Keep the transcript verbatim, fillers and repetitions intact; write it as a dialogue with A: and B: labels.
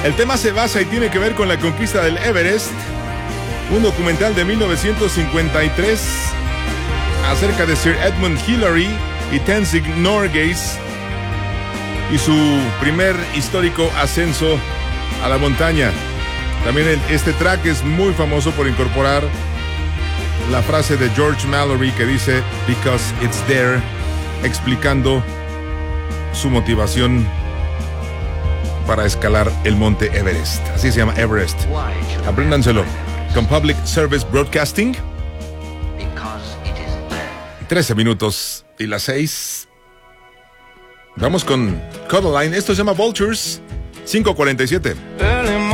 A: El tema se basa y tiene que ver con la conquista del Everest, un documental de mil novecientos cincuenta y tres acerca de Sir Edmund Hillary y Tenzing Norgay y su primer histórico ascenso a la montaña. También el, este track es muy famoso por incorporar la frase de George Mallory que dice "Because it's there", explicando su motivación para escalar el monte Everest. Así se llama, Everest. Apréndanselo. Con Public Service Broadcasting. trece minutos y las seis. Vamos con Codaline. Esto se llama Vultures. cinco cuarenta y siete.